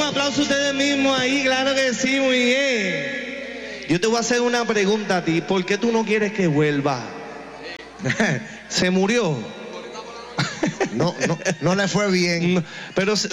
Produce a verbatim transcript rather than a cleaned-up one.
un aplauso a ustedes mismos ahí, claro que sí, muy bien. Yo te voy a hacer una pregunta a ti. ¿Por qué tú no quieres que vuelva? ¿Se murió? No, no, no le fue bien. Pero